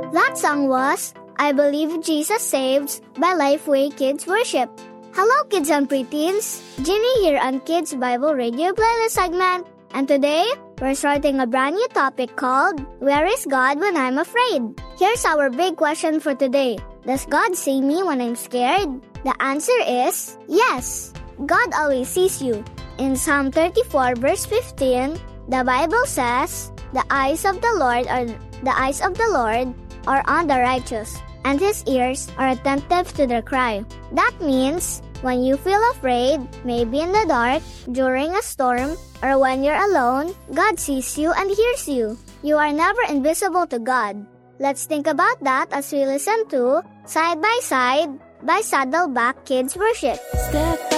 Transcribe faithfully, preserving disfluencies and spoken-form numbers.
That song was I Believe Jesus Saves by Lifeway Kids Worship. Hello kids and preteens, Ginny here on Kids Bible Radio Playlist segment, and today we're starting a brand new topic called Where is God When I'm Afraid? Here's our big question for today. Does God see me when I'm scared? The answer is yes. God always sees you. In Psalm thirty-four verse fifteen, the Bible says, The eyes of the Lord are the eyes of the Lord are on the righteous, and His ears are attentive to their cry. That means when you feel afraid, maybe in the dark, during a storm, or when you're alone, God sees you and hears you. You are never invisible to God. Let's think about that as we listen to Side by Side by Saddleback Kids Worship. Step